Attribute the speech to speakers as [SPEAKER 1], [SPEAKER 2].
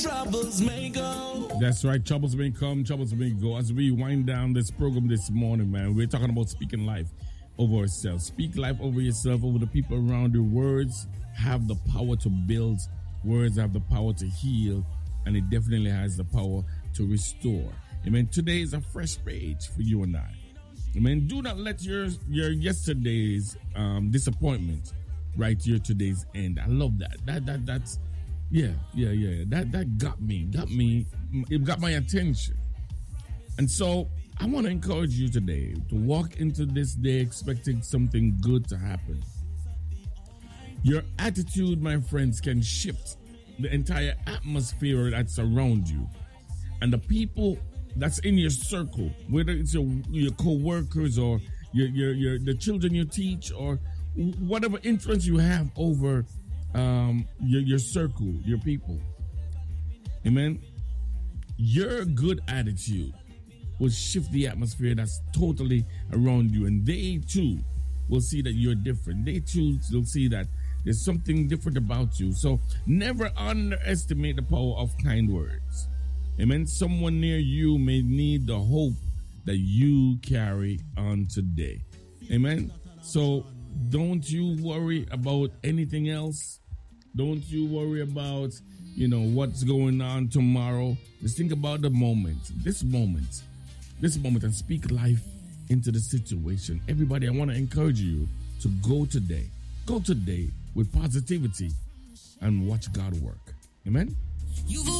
[SPEAKER 1] Troubles may go.
[SPEAKER 2] That's right. Troubles may come, troubles may go. As we wind down this program this morning, man, we're talking about speaking life over ourselves. Speak life over yourself, over the people around you. Words have the power to build. Words have the power to heal. And it definitely has the power to restore. Amen. Today is a fresh page for you and I. Amen. Do not let your yesterday's disappointment write your today's end. I love that. That's yeah. That got me. It got my attention. And so I want to encourage you today to walk into this day expecting something good to happen. Your attitude, my friends, can shift the entire atmosphere that's around you. And the people that's in your circle, whether it's your co-workers or the children you teach or whatever influence you have over your circle, your people. Amen. Your good attitude will shift the atmosphere that's totally around you. And they too will see that you're different. They too will see that there's something different about you. So never underestimate the power of kind words. Amen. Someone near you may need the hope that you carry on today. Amen. So don't you worry about anything else. Don't you worry about, what's going on tomorrow. Just think about the this moment, and speak life into the situation. Everybody, I want to encourage you to go today with positivity and watch God work. Amen.